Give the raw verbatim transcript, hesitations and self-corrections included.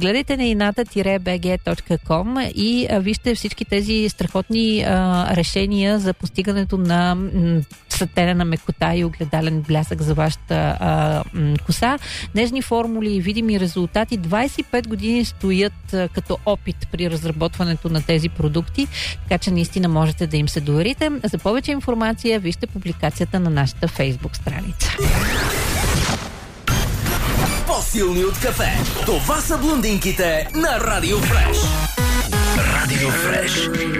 Гледайте на ината би джи точка ком и а, вижте всички тези страхотни а, решения за постигането на м, сътенена мекота и огледален блясък за вашата а, м, коса. Нежни формули и видими резултати. двайсет и пет години стоят а, като опит при разработването на тези продукти, така че наистина можете да им се доверите. За повече информация вижте публикацията на нашата Фейсбук страница. По-силни от кафе. Това са блондинките на Радио Фреш. Радио Фреш.